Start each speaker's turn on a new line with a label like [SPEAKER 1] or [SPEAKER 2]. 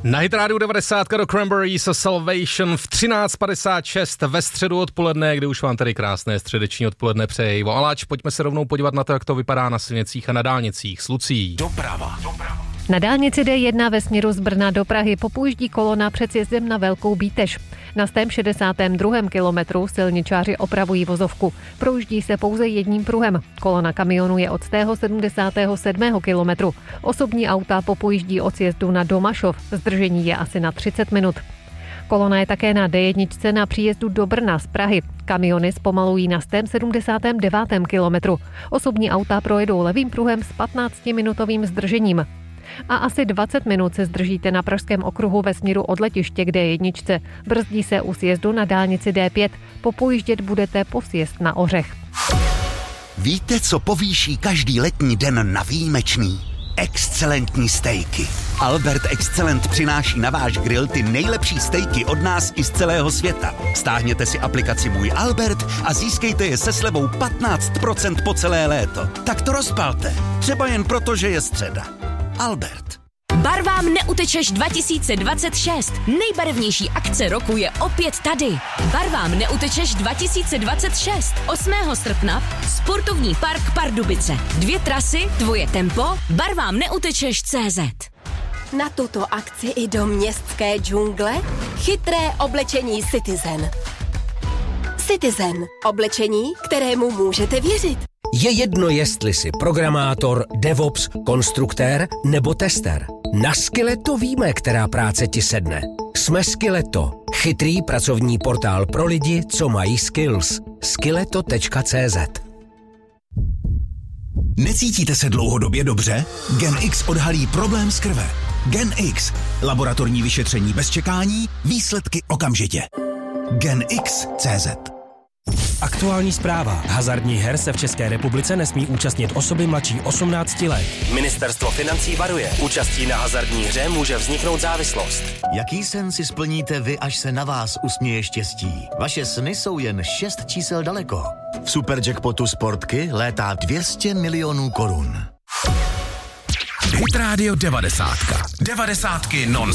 [SPEAKER 1] Na Hit Radio 90 do Cranberries Salvation v 13:56 ve středu odpoledne, kdy už vám tady krásné středeční odpoledne přeje Ivo Aláč. Pojďme se rovnou podívat na to, jak to vypadá na silnicích a na dálnicích s Lucí.
[SPEAKER 2] Doprava.
[SPEAKER 3] Na dálnici D1 ve směru z Brna do Prahy popůjíždí kolona před sjezdem na Velkou Bítež. Na 162. kilometru silničáři opravují vozovku. Projíždí se pouze jedním pruhem. Kolona kamionů je od 177. kilometru. Osobní auta popůjíždí od sjezdu na Domašov. Zdržení je asi na 30 minut. Kolona je také na D1 na příjezdu do Brna z Prahy. Kamiony zpomalují na 179. kilometru. Osobní auta projedou levým pruhem s 15-minutovým zdržením. A asi 20 minut se zdržíte na Pražském okruhu ve směru od letiště k D1. Brzdí se u sjezdu na dálnici D5. Popojíždět budete po sjezd na Ořech.
[SPEAKER 2] Víte, co povýší každý letní den na výjimečný? Excelentní stejky. Albert Excellent přináší na váš grill ty nejlepší stejky od nás i z celého světa. Stáhněte si aplikaci Můj Albert a získejte je se slevou 15% po celé léto. Tak to rozpalte. Třeba jen proto, že je středa. Albert.
[SPEAKER 4] Barvám neutečeš 2026. Nejbarevnější akce roku je opět tady. Barvám neutečeš 2026. 8. srpna Sportovní park Pardubice. 2 trasy, 2 tempo, barvám neutečeš CZ.
[SPEAKER 5] Na tuto akci i do městské džungle chytré oblečení Citizen. Citizen. Oblečení, kterému můžete věřit.
[SPEAKER 6] Je jedno, jestli jsi programátor, DevOps, konstruktér nebo tester. Na Skilleto víme, která práce ti sedne. Jsme Skilleto, chytrý pracovní portál pro lidi, co mají skills. Skilleto.cz.
[SPEAKER 7] Necítíte se dlouhodobě dobře? GenX odhalí problém z krve. GenX. Laboratorní vyšetření bez čekání, výsledky okamžitě. GenX.cz.
[SPEAKER 8] Aktuální zpráva. Hazardních her se v České republice nesmí účastnit osoby mladší 18 let. Ministerstvo financí varuje. Účastí na hazardní hře může vzniknout závislost.
[SPEAKER 9] Jaký sen si splníte vy, až se na vás usměje štěstí? Vaše sny jsou jen 6 čísel daleko. V Superjackpotu Sportky létá 200 milionů korun.
[SPEAKER 2] Hit Radio 90. 90 non